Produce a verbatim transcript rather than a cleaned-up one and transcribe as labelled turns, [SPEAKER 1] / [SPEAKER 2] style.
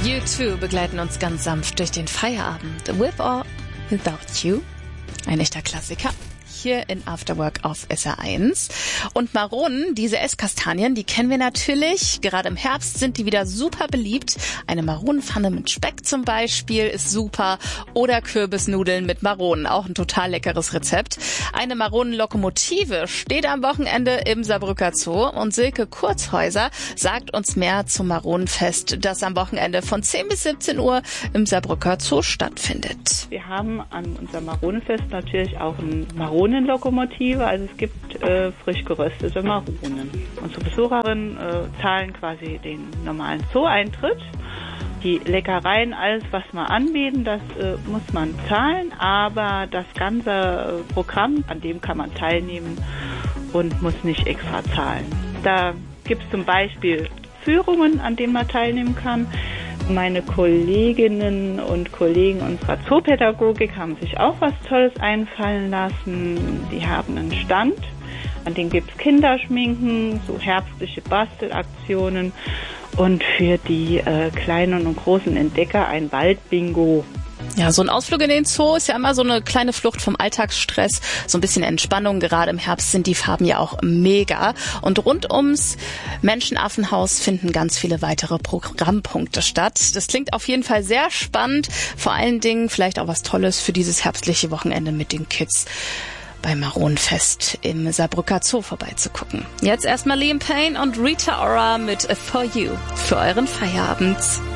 [SPEAKER 1] U zwei begleiten uns ganz sanft durch den Feierabend. With or Without You. Ein echter Klassiker. Hier in Afterwork auf S R eins. Und Maronen, diese Esskastanien, die kennen wir natürlich. Gerade im Herbst sind die wieder super beliebt. Eine Maronenpfanne mit Speck zum Beispiel ist super. Oder Kürbisnudeln mit Maronen, auch ein total leckeres Rezept. Eine Maronenlokomotive steht am Wochenende im Saarbrücker Zoo. Und Silke Kurzhäuser sagt uns mehr zum Maronenfest, das am Wochenende von zehn bis siebzehn Uhr im Saarbrücker Zoo stattfindet.
[SPEAKER 2] Wir haben an unserem Maronenfest natürlich auch ein Maronen Lokomotive, also es gibt äh, frisch geröstete Maronen. Unsere Besucherinnen äh, zahlen quasi den normalen Zoo-Eintritt. Die Leckereien, alles was wir anbieten, das äh, muss man zahlen, aber das ganze äh, Programm, an dem kann man teilnehmen und muss nicht extra zahlen. Da gibt es zum Beispiel Führungen, an denen man teilnehmen kann. Meine Kolleginnen und Kollegen unserer Zoopädagogik haben sich auch was Tolles einfallen lassen. Die haben einen Stand, an dem gibt es Kinderschminken, so herbstliche Bastelaktionen und für die äh, kleinen und großen Entdecker ein Waldbingo.
[SPEAKER 1] Ja, so ein Ausflug in den Zoo ist ja immer so eine kleine Flucht vom Alltagsstress, so ein bisschen Entspannung. Gerade im Herbst sind die Farben ja auch mega. Und rund ums Menschenaffenhaus finden ganz viele weitere Programmpunkte statt. Das klingt auf jeden Fall sehr spannend. Vor allen Dingen vielleicht auch was Tolles für dieses herbstliche Wochenende mit den Kids beim Maronenfest im Saarbrücker Zoo vorbeizugucken. Jetzt erstmal Liam Payne und Rita Ora mit For You für euren Feierabend.